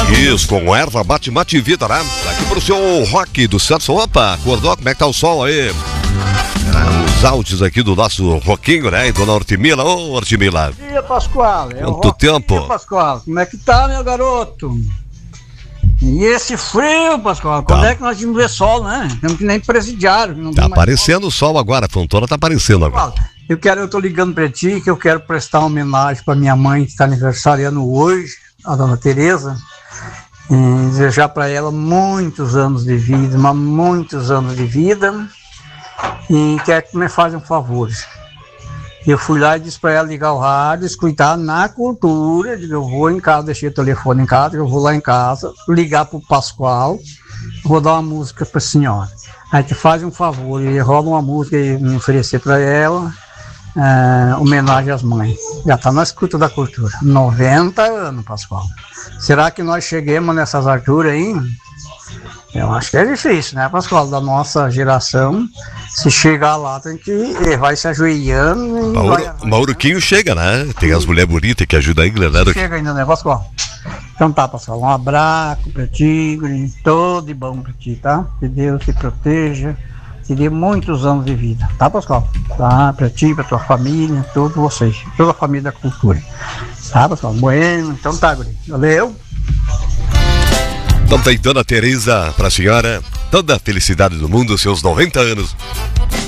Isso, com erva, mate vida, né? Aqui pro seu Rock do Santos. Opa, acordou? Como é que tá o sol aí? Os áudios aqui do nosso Roquinho, né? E dona Ortimila. Ô, Ortimila. Bom dia, Pascoal. Quanto tempo? Pascoal, como é que tá, meu garoto? E esse frio, Pascoal, quando é que nós vamos ver sol, né? Temos que nem presidiário. Não tá aparecendo o sol agora, a Fontona tá aparecendo agora. Eu tô ligando pra ti, que eu quero prestar uma homenagem pra minha mãe, que está aniversariando hoje, a dona Tereza, e desejar pra ela muitos anos de vida, mas muitos anos de vida, e quer que me faça um favor. Eu fui lá e disse pra ela ligar o rádio, escutar na cultura. Eu vou em casa, deixei o telefone em casa, eu vou lá em casa, ligar pro Pascoal, vou dar uma música pra senhora. Aí te faz um favor, e rola uma música e me oferecer pra ela, homenagem às mães. Já tá na escuta da cultura. 90 anos, Pascoal. Será que nós chegamos nessas alturas aí? Eu acho que é difícil, né, Pascoal? Da nossa geração, se chegar lá, tem que vai se ajoelhando. Mauruquinho chega, né? Tem as mulheres bonitas que ajudam aí, galera. Chega ainda, né, Pascoal? Então tá, Pascoal. Um abraço pra ti, todo de bom pra ti, tá? Que Deus te proteja, te dê muitos anos de vida, tá, Pascoal? Tá, pra ti, pra tua família, todos vocês, toda a família da cultura. Tá, Pascoal? Bueno, então tá, guri. Valeu. Então tem Dona Tereza pra senhora, toda a felicidade do mundo, seus 90 anos.